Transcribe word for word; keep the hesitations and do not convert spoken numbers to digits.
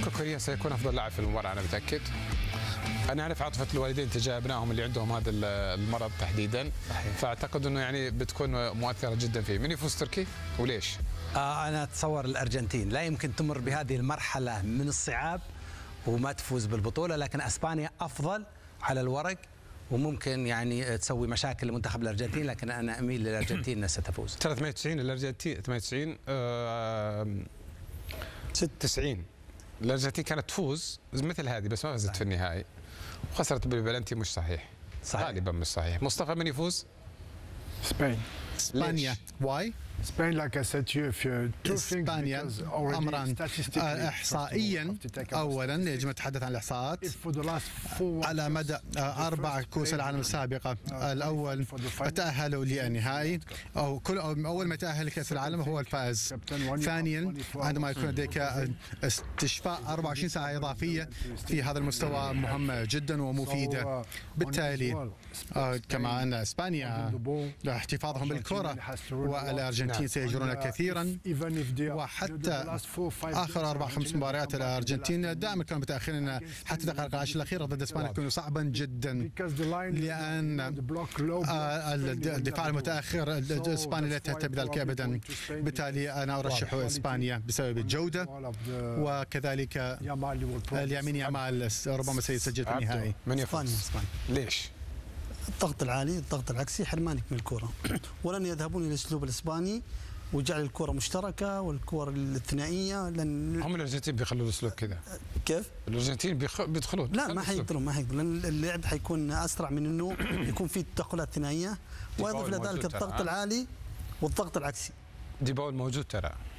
كوكوريا سيكون افضل لاعب في المباراه انا متاكد. انا اعرف عاطفه الوالدين تجاه ابنائهم اللي عندهم هذا المرض تحديدا، فاعتقد انه يعني بتكون مؤثره جدا فيه. من يفوز تركي وليش؟ آه انا اتصور الارجنتين لا يمكن تمر بهذه المرحله من الصعاب وما تفوز بالبطوله، لكن اسبانيا افضل على الورق وممكن يعني تسوي مشاكل لمنتخب الارجنتين، لكن انا اميل للارجنتين انها ستفوز. ترى ثمانية وتسعين الارجنتين ثمانية وتسعين آه ستة وتسعين الارجنتين كانت تفوز مثل هذه بس ما فازت في النهائي وخسرت بالبلنتي. مش صحيح. صحيح غالبا مش صحيح. مصطفى من يفوز؟ اسبانيا. اسبانيا. واي؟ اسبانيا like I said to you if you two things اسبانيا امران احصائيا. اولا يجب التحدث عن الاحصاءات على مدى اربع كؤوس العالم السابقه. الاول تاهلوا للنهائي او كل اول ما تاهل لكاس العالم هو الفائز. ثانيا عندما يكون لديك استشفاء أربعة وعشرين ساعه اضافيه في هذا المستوى مهمه جدا ومفيده. بالتالي كما ان اسبانيا احتفاظهم بالكره والارجنتين سيجرون كثيرا، وحتى اخر اربع خمس مباريات الارجنتين دائما كانوا متاخرين حتى الدقائق العشر الاخيره ضد اسبانيا يكون صعبا جدا، لان الدفاع المتاخر اسبانيا لا تهتم بذلك ابدا. بالتالي انا ارشح اسبانيا بسبب الجوده وكذلك اليمين يامال ربما سيسجل في النهائي. من يفوز؟ اسبانيا. ليش؟ الضغط العالي، الضغط العكسي حرمانك من الكرة، ولن يذهبون الى الاسلوب الاسباني وجعل الكرة مشتركة والكرة الثنائية، لان هم الارجنتين بيخلوا الاسلوب كذا. كيف؟ الارجنتين بيدخلون. لا ما حيقدرون ما حيقدرون، لان اللعب حيكون اسرع من انه يكون في تدخلات ثنائية، واضف الى ذلك الضغط العالي والضغط العكسي. دي باول موجود ترى.